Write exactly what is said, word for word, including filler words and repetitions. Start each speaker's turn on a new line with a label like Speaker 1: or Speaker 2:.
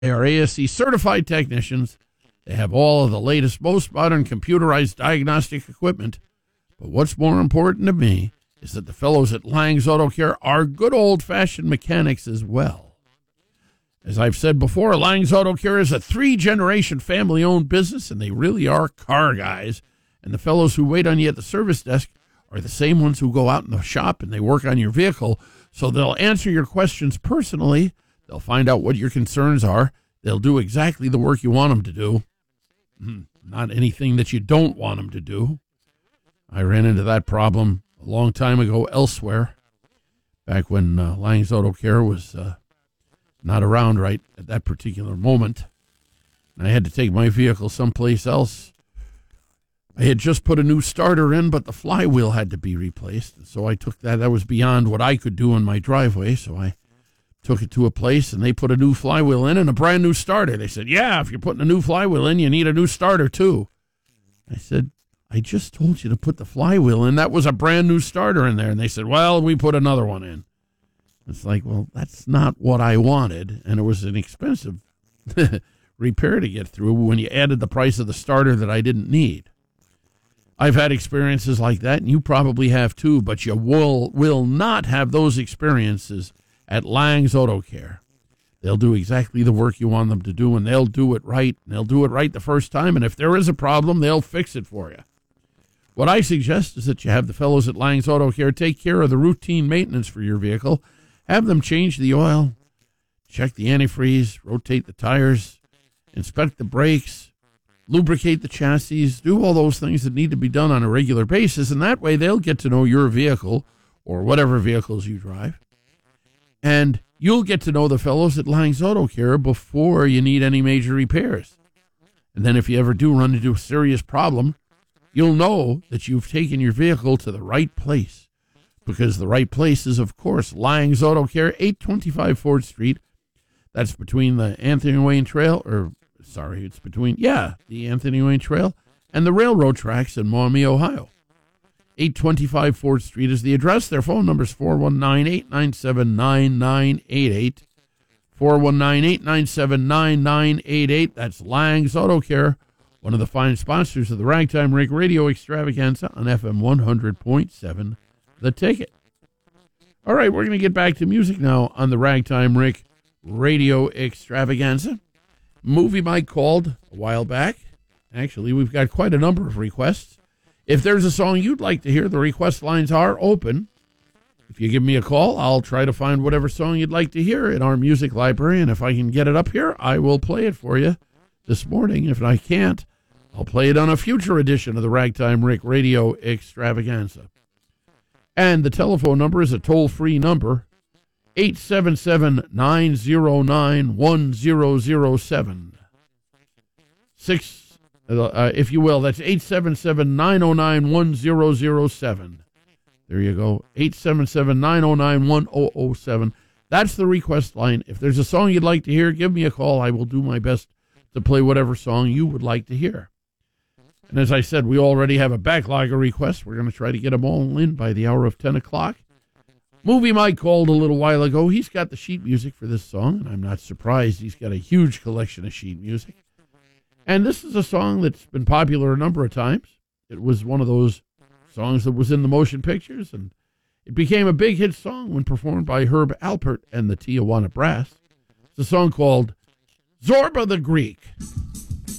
Speaker 1: They are A S C certified technicians. They have all of the latest, most modern computerized diagnostic equipment. But what's more important to me is that the fellows at Lang's Auto Care are good old-fashioned mechanics as well. As I've said before, Lang's Auto Care is a three-generation family-owned business, and they really are car guys. And the fellows who wait on you at the service desk are the same ones who go out in the shop and they work on your vehicle. So they'll answer your questions personally. They'll find out what your concerns are. They'll do exactly the work you want them to do. Not anything that you don't want them to do. I ran into that problem a long time ago elsewhere, back when uh, Lang's Auto Care was uh, not around right at that particular moment. And I had to take my vehicle someplace else. I had just put a new starter in, but the flywheel had to be replaced. And so I took that. That was beyond what I could do in my driveway, so I took it to a place, and they put a new flywheel in and a brand new starter. They said, yeah, if you're putting a new flywheel in, you need a new starter, too. I said, I just told you to put the flywheel in. That was a brand new starter in there. And they said, well, we put another one in. It's like, well, that's not what I wanted. And it was an expensive repair to get through when you added the price of the starter that I didn't need. I've had experiences like that, and you probably have too, but you will, will not have those experiences at Lang's Auto Care. They'll do exactly the work you want them to do, and they'll do it right, and they'll do it right the first time, and if there is a problem, they'll fix it for you. What I suggest is that you have the fellows at Lang's Auto Care take care of the routine maintenance for your vehicle, have them change the oil, check the antifreeze, rotate the tires, inspect the brakes, lubricate the chassis, do all those things that need to be done on a regular basis, and that way they'll get to know your vehicle or whatever vehicles you drive. And you'll get to know the fellows at Lang's Auto Care before you need any major repairs. And then if you ever do run into a serious problem, you'll know that you've taken your vehicle to the right place. Because the right place is, of course, Lang's Auto Care, eight twenty-five Ford Street. That's between the Anthony Wayne Trail, or, sorry, it's between, yeah, the Anthony Wayne Trail and the railroad tracks in Maumee, Ohio. eight twenty-five Ford Street is the address. Their phone number is four one nine, eight nine seven, nine nine eight eight. four one nine, eight nine seven, nine nine eight eight. That's Lang's Auto Care, one of the fine sponsors of the Ragtime Rick Radio Extravaganza on F M one hundred point seven, The Ticket. All right, we're going to get back to music now on the Ragtime Rick Radio Extravaganza. Movie Mike called a while back. Actually, we've got quite a number of requests. If there's a song you'd like to hear, the request lines are open. If you give me a call, I'll try to find whatever song you'd like to hear in our music library, and if I can get it up here, I will play it for you this morning. If I can't, I'll play it on a future edition of the Ragtime Rick Radio Extravaganza. And the telephone number is a toll-free number, eight seven seven, nine zero nine, one zero zero seven. Six, uh, if you will, that's eight seven seven, nine zero nine, one zero zero seven. There you go, eight seven seven, nine zero nine, one zero zero seven. That's the request line. If there's a song you'd like to hear, give me a call. I will do my best to play whatever song you would like to hear. And as I said, we already have a backlog of requests. We're going to try to get them all in by the hour of ten o'clock. Movie Mike called a little while ago. He's got the sheet music for this song, and I'm not surprised. He's got a huge collection of sheet music. And this is a song that's been popular a number of times. It was one of those songs that was in the motion pictures, and it became a big hit song when performed by Herb Alpert and the Tijuana Brass. It's a song called Zorba the Greek.